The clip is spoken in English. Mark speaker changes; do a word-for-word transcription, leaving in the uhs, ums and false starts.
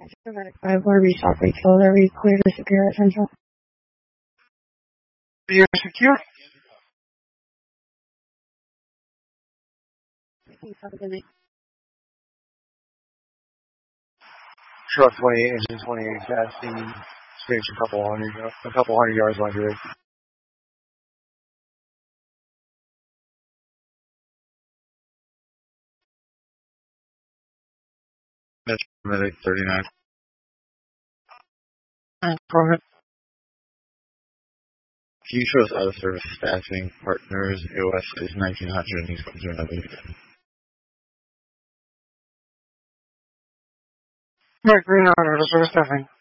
Speaker 1: five four reach operate killer, we clear to secure at Central.
Speaker 2: You're secure?
Speaker 1: Have a good night.
Speaker 2: Truck twenty-eight, engine twenty-eight, passing, stage a couple hundred, a couple hundred yards on your rig.
Speaker 3: That's medic thirty-nine.
Speaker 2: Go ahead.
Speaker 3: Can you show us out of service staffing partners? A O S is nineteen hundred and he's going to another.
Speaker 2: Right, green order, service staffing.